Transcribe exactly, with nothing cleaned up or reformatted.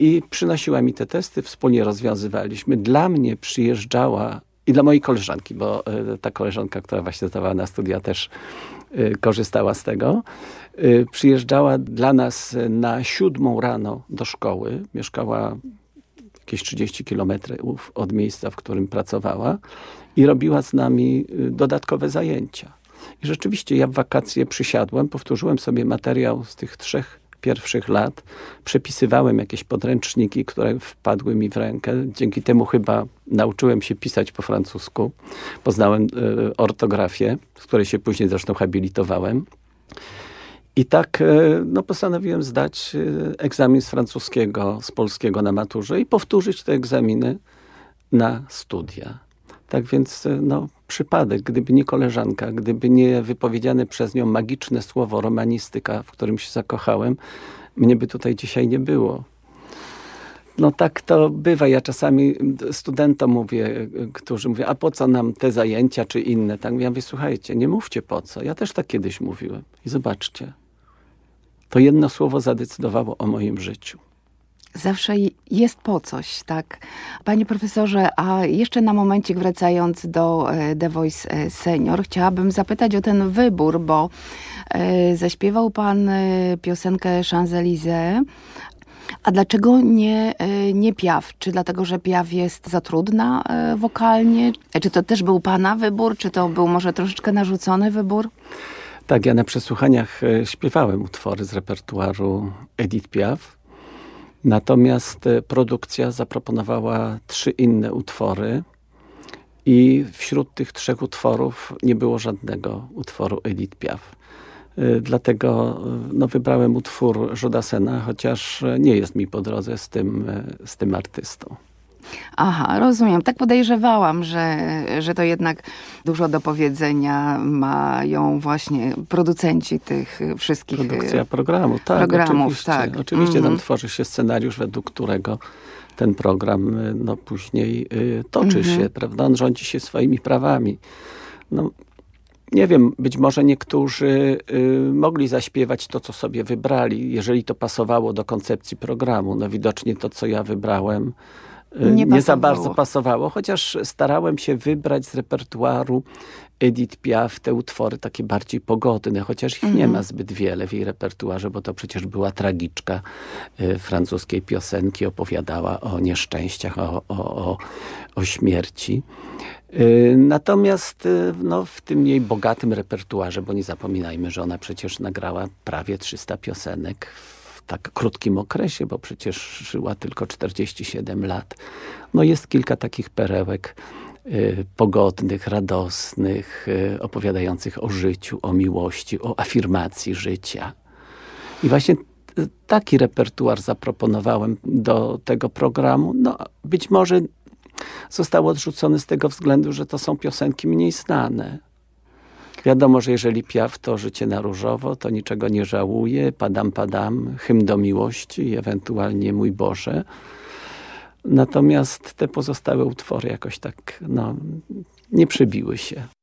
I przynosiła mi te testy, wspólnie rozwiązywaliśmy. Dla mnie przyjeżdżała, i dla mojej koleżanki, bo y, ta koleżanka, która właśnie zdawała na studia, też y, korzystała z tego. Y, przyjeżdżała dla nas na siódmą rano do szkoły. Mieszkała jakieś trzydzieści kilometrów od miejsca, w którym pracowała. I robiła z nami y, dodatkowe zajęcia. I rzeczywiście ja w wakacje przysiadłem, powtórzyłem sobie materiał z tych trzech pierwszych lat, przepisywałem jakieś podręczniki, które wpadły mi w rękę. Dzięki temu chyba nauczyłem się pisać po francusku. Poznałem y, ortografię, z której się później zresztą habilitowałem. I tak y, no, postanowiłem zdać y, egzamin z francuskiego, z polskiego na maturze i powtórzyć te egzaminy na studia. Tak więc no, przypadek, gdyby nie koleżanka, gdyby nie wypowiedziane przez nią magiczne słowo romanistyka, w którym się zakochałem, mnie by tutaj dzisiaj nie było. No tak to bywa. Ja czasami studentom mówię, którzy mówią, a po co nam te zajęcia czy inne? Tak ja mówię, słuchajcie, nie mówcie po co. Ja też tak kiedyś mówiłem. I zobaczcie, to jedno słowo zadecydowało o moim życiu. Zawsze jest po coś, tak? Panie profesorze, a jeszcze na momencik wracając do The Voice Senior, chciałabym zapytać o ten wybór, bo zaśpiewał pan piosenkę Champs-Élysées. A dlaczego nie, nie Piaf? Czy dlatego, że Piaf jest za trudna wokalnie? Czy to też był pana wybór? Czy to był może troszeczkę narzucony wybór? Tak, ja na przesłuchaniach śpiewałem utwory z repertuaru Edith Piaf. Natomiast produkcja zaproponowała trzy inne utwory i wśród tych trzech utworów nie było żadnego utworu Edith Piaf. Dlatego no, wybrałem utwór Jodasena, chociaż nie jest mi po drodze z tym, z tym artystą. Aha, rozumiem. Tak podejrzewałam, że, że to jednak dużo do powiedzenia mają właśnie producenci tych wszystkich Produkcja programu, tak. Programów, oczywiście. tak. Oczywiście mm-hmm. tam tworzy się scenariusz, według którego ten program no, później y, toczy mm-hmm. się, prawda? On rządzi się swoimi prawami. No, nie wiem, być może niektórzy y, mogli zaśpiewać to, co sobie wybrali, jeżeli to pasowało do koncepcji programu. No widocznie to, co ja wybrałem, Nie, nie za bardzo pasowało, chociaż starałem się wybrać z repertuaru Edith Piaf te utwory takie bardziej pogodne, chociaż ich mm-hmm. nie ma zbyt wiele w jej repertuarze, bo to przecież była tragiczka y, francuskiej piosenki, opowiadała o nieszczęściach, o, o, o, o śmierci. Y, natomiast y, no, w tym jej bogatym repertuarze, bo nie zapominajmy, że ona przecież nagrała prawie trzysta piosenek w tak krótkim okresie, bo przecież żyła tylko czterdzieści siedem lat. No jest kilka takich perełek y, pogodnych, radosnych, y, opowiadających o życiu, o miłości, o afirmacji życia. I właśnie t- taki repertuar zaproponowałem do tego programu. No być może został odrzucony z tego względu, że to są piosenki mniej znane. Wiadomo, że jeżeli Piaf to Życie na różowo, to Niczego nie żałuję, Padam, padam, Hymn do miłości i ewentualnie Mój Boże. Natomiast te pozostałe utwory jakoś tak no, nie przebiły się.